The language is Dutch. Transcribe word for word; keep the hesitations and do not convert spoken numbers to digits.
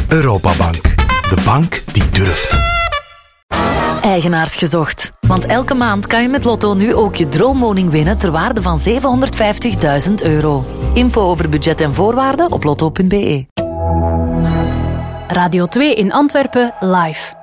Europabank. De bank die durft. Eigenaars gezocht. Want elke maand kan je met Lotto nu ook je droomwoning winnen ter waarde van zevenhonderdvijftigduizend euro. Info over budget en voorwaarden op lotto punt be. Radio twee in Antwerpen live.